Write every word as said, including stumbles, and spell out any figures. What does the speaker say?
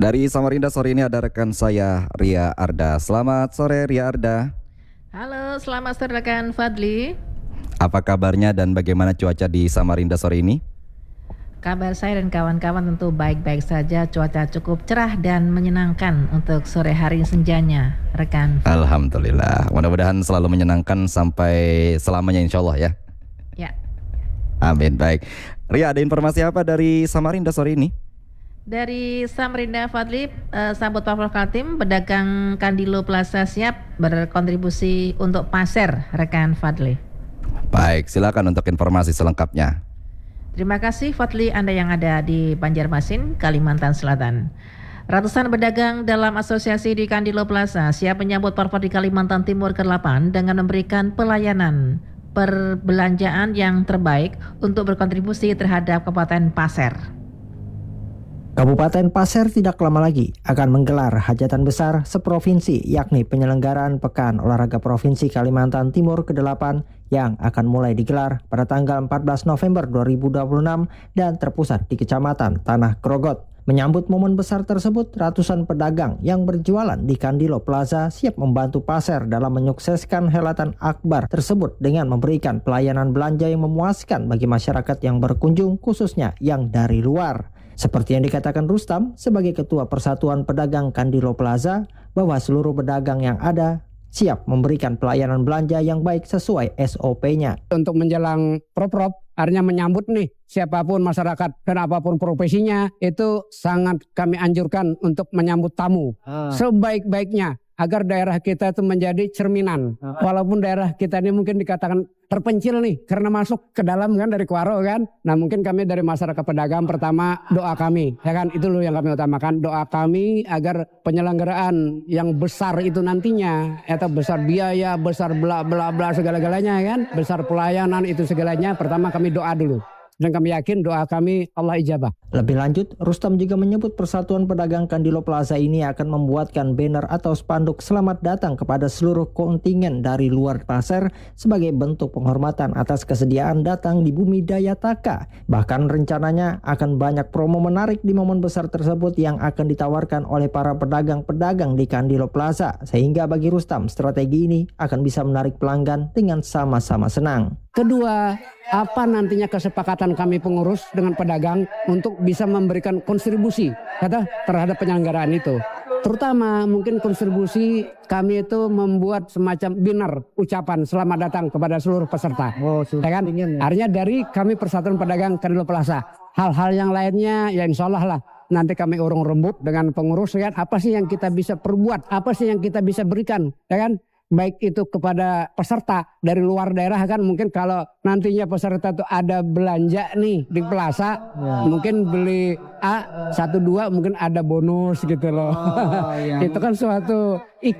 Dari Samarinda sore ini ada rekan saya Ria Arda. Selamat sore Ria Arda. Halo, selamat sore rekan Fadli. Apa kabarnya dan bagaimana cuaca di Samarinda sore ini? Kabar saya dan kawan-kawan tentu baik-baik saja. Cuaca cukup cerah dan menyenangkan untuk sore hari senjanya, rekan. Alhamdulillah. Mudah-mudahan selalu menyenangkan sampai selamanya insya Allah ya. Ya. Amin. Baik. Ria, ada informasi apa dari Samarinda sore ini? Dari Samarinda Fadli, eh, sambut Pak Kaltim, pedagang Kandilo Plaza siap berkontribusi untuk pasar, rekan Fadli. Baik, silakan untuk informasi selengkapnya. Terima kasih Fadli, Anda yang ada di Banjarmasin, Kalimantan Selatan. Ratusan pedagang dalam asosiasi di Kandilo Plaza siap menyambut Parpor di Kalimantan Timur ke delapan dengan memberikan pelayanan perbelanjaan yang terbaik untuk berkontribusi terhadap Kabupaten Pasir. Kabupaten Pasir tidak lama lagi akan menggelar hajatan besar seprovinsi, yakni penyelenggaraan Pekan Olahraga Provinsi Kalimantan Timur ke delapan yang akan mulai digelar pada tanggal empat belas November dua ribu dua puluh enam dan terpusat di Kecamatan Tanah Grogot. Menyambut momen besar tersebut, ratusan pedagang yang berjualan di Kandilo Plaza siap membantu Pasir dalam menyukseskan helatan akbar tersebut dengan memberikan pelayanan belanja yang memuaskan bagi masyarakat yang berkunjung, khususnya yang dari luar. Seperti yang dikatakan Rustam sebagai Ketua Persatuan Pedagang Kandilo Plaza, bahwa seluruh pedagang yang ada siap memberikan pelayanan belanja yang baik sesuai S O P-nya. Untuk menjelang Proprop, artinya menyambut nih siapapun masyarakat dan apapun profesinya, itu sangat kami anjurkan untuk menyambut tamu ah. sebaik-baiknya agar daerah kita itu menjadi cerminan. Ah. Walaupun daerah kita ini mungkin dikatakan terpencil nih karena masuk ke dalam kan dari Kuaro kan. Nah mungkin kami dari masyarakat pedagang pertama doa kami ya kan, itu loh yang kami utamakan, doa kami agar penyelenggaraan yang besar itu nantinya atau besar biaya, besar bla bla bla segala-galanya kan, besar pelayanan itu segalanya, pertama kami doa dulu. Dan kami yakin doa kami Allah ijabah. Lebih lanjut, Rustam juga menyebut Persatuan Pedagang Kandilo Plaza ini akan membuatkan banner atau spanduk selamat datang kepada seluruh kontingen dari luar pasar sebagai bentuk penghormatan atas kesediaan datang di bumi Dayataka. Bahkan rencananya akan banyak promo menarik di momen besar tersebut yang akan ditawarkan oleh para pedagang-pedagang di Kandilo Plaza. Sehingga bagi Rustam, strategi ini akan bisa menarik pelanggan dengan sama-sama senang. Kedua, apa nantinya kesepakatan kami pengurus dengan pedagang untuk bisa memberikan kontribusi kata terhadap penyelenggaraan itu. Terutama mungkin kontribusi kami itu membuat semacam banner ucapan selamat datang kepada seluruh peserta. Oh, ya kan? Artinya dari kami Persatuan Pedagang Kandilo Plaza. Hal-hal yang lainnya ya insya Allah lah nanti kami urung rembuk dengan pengurus ya kan? Apa sih yang kita bisa perbuat, apa sih yang kita bisa berikan, ya kan? Baik itu kepada peserta dari luar daerah kan, mungkin kalau nantinya peserta itu ada belanja nih di plaza ya. Mungkin beli A satu dua mungkin ada bonus gitu loh. Oh, iya. Itu kan suatu